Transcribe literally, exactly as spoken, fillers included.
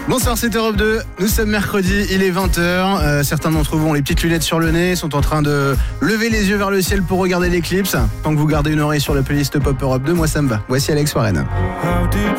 Bonsoir, c'est Europe deux. Nous sommes mercredi, il est vingt heures. Euh, certains d'entre vous ont les petites lunettes sur le nez, sont en train de lever les yeux vers le ciel pour regarder l'éclipse. Tant que vous gardez une oreille sur la playlist Pop Europe deux, moi ça me va. Voici Alex Warren.